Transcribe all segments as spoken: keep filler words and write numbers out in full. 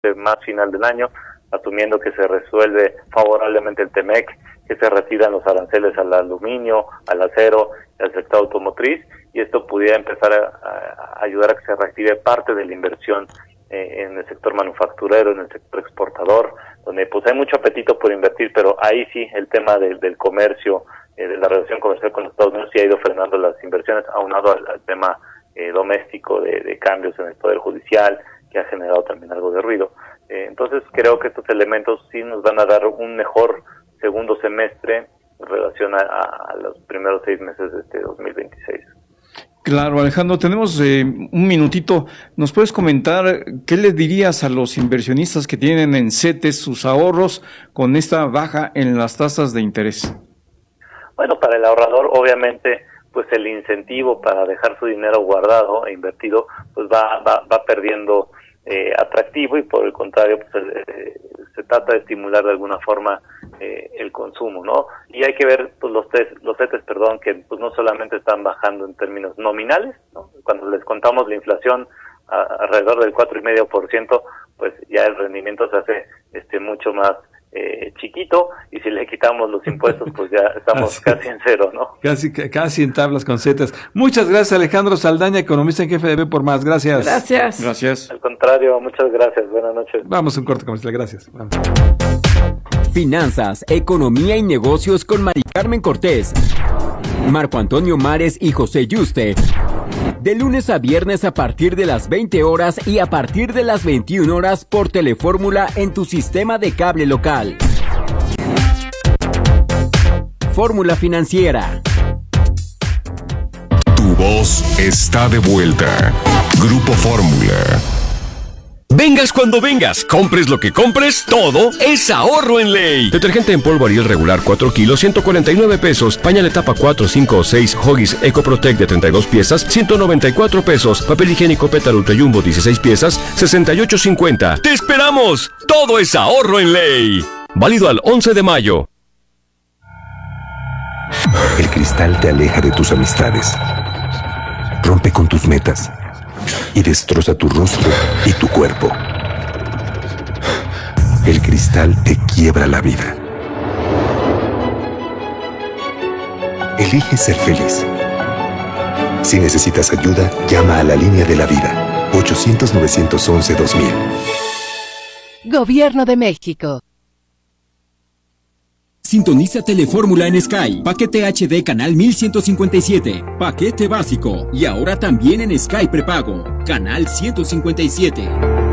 más final del año, asumiendo que se resuelve favorablemente el T-M E C, que se retiran los aranceles al aluminio, al acero, al sector automotriz, y esto pudiera empezar a, a ayudar a que se reactive parte de la inversión eh, en el sector manufacturero, en el sector exportador, donde pues hay mucho apetito por invertir, pero ahí sí el tema de, del comercio, eh, de la relación comercial con los Estados Unidos sí ha ido frenando las inversiones, aunado al, al tema eh, doméstico de, de cambios en el Poder Judicial, que ha generado también algo de ruido. Eh, entonces creo que estos elementos sí nos van a dar un mejor segundo semestre en relación a, a, a los primeros seis meses de este dos mil veintiséis. Claro, Alejandro, tenemos eh, un minutito. ¿Nos puedes comentar qué le dirías a los inversionistas que tienen en CETES sus ahorros con esta baja en las tasas de interés? Bueno, para el ahorrador, obviamente, pues el incentivo para dejar su dinero guardado e invertido, pues va va, va perdiendo eh, atractivo, y por el contrario, pues eh, se trata de estimular de alguna forma eh, el consumo, ¿no? Y hay que ver pues los tes, los CETES, perdón, que pues no solamente están bajando en términos nominales, ¿no? Cuando les contamos la inflación a, alrededor del cuatro coma cinco por ciento, pues ya el rendimiento se hace este mucho más eh, chiquito, y si le quitamos los impuestos, pues ya estamos casi en cero, ¿no? Casi, casi en tablas con zetas. Muchas gracias, Alejandro Saldaña, economista en jefe de B por Más. Gracias. Gracias. Gracias. Al contrario, muchas gracias. Buenas noches. Vamos a un corte comercial. Gracias. Vamos. Finanzas, economía y negocios con Mari Carmen Cortés, Marco Antonio Mares y José Yuste. De lunes a viernes a partir de las veinte horas y a partir de las veintiuna horas por Telefórmula en tu sistema de cable local. Fórmula Financiera. Tu voz está de vuelta. Grupo Fórmula. Vengas cuando vengas, compres lo que compres, todo es ahorro en ley. Detergente en polvo Ariel regular cuatro kilos, ciento cuarenta y nueve pesos. Pañal etapa cuatro, cinco o seis, Huggies Eco Protect de treinta y dos piezas, ciento noventa y cuatro pesos. Papel higiénico Pétalo Ultra Jumbo dieciséis piezas, sesenta y ocho cincuenta. ¡Te esperamos! Todo es ahorro en ley. Válido al once de mayo. El cristal te aleja de tus amistades, rompe con tus metas y destroza tu rostro y tu cuerpo. El cristal te quiebra la vida. Elige ser feliz. Si necesitas ayuda, llama a la línea de la vida. ochocientos, novecientos once, dos mil. Gobierno de México. Sintoniza Telefórmula en Sky. Paquete H D canal mil ciento cincuenta y siete. Paquete básico. Y ahora también en Sky prepago. Canal ciento cincuenta y siete.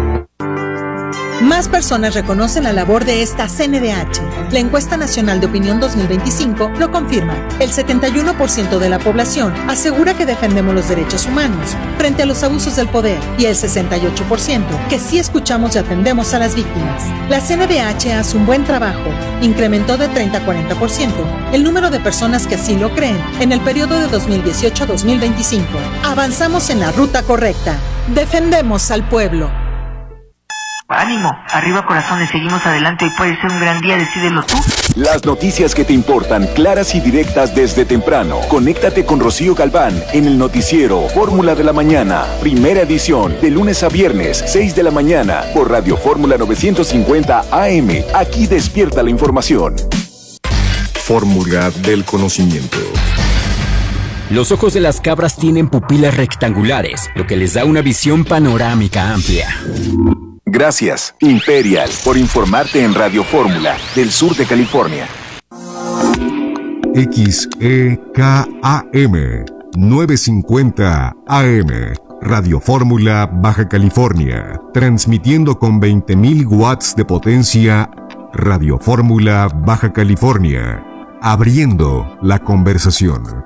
Más personas reconocen la labor de esta C N D H. La encuesta nacional de opinión dos mil veinticinco lo confirma. El setenta y uno por ciento de la población asegura que defendemos los derechos humanos frente a los abusos del poder, y el sesenta y ocho por ciento que sí escuchamos y atendemos a las víctimas. La C N D H hace un buen trabajo. Incrementó de treinta a cuarenta por ciento el número de personas que así lo creen en el periodo de dos mil dieciocho a dos mil veinticinco. Avanzamos en la ruta correcta. Defendemos al pueblo. Ánimo, arriba corazones, seguimos adelante, hoy puede ser un gran día, decídelo tú. Las noticias que te importan, claras y directas desde temprano. Conéctate con Rocío Galván en el noticiero Fórmula de la Mañana, primera edición, de lunes a viernes, seis de la mañana, por Radio Fórmula novecientos cincuenta A M. Aquí despierta la información. Fórmula del conocimiento. Los ojos de las cabras tienen pupilas rectangulares, lo que les da una visión panorámica amplia. Gracias, Imperial, por informarte en Radio Fórmula, del sur de California. X E K A M novecientos cincuenta A M, Radio Fórmula, Baja California, transmitiendo con veinte mil watts de potencia. Radio Fórmula, Baja California, abriendo la conversación.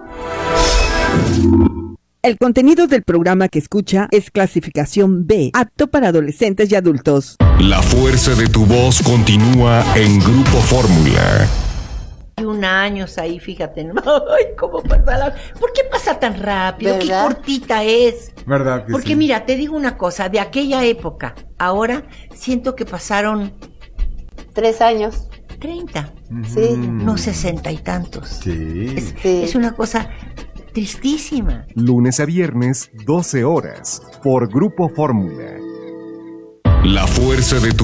El contenido del programa que escucha es clasificación B, apto para adolescentes y adultos. La fuerza de tu voz continúa en Grupo Fórmula. Un años ahí, fíjate, ¿no? Ay, cómo pasa la... ¿Por qué pasa tan rápido? ¿Verdad? Qué cortita es. ¿Verdad que Porque sí? Mira, te digo una cosa, de aquella época, ahora siento que pasaron... Tres años. Treinta. Sí. No sesenta y tantos. Sí. Es, sí. es una cosa... tristísima. Lunes a viernes, doce horas, por Grupo Fórmula. La fuerza de tu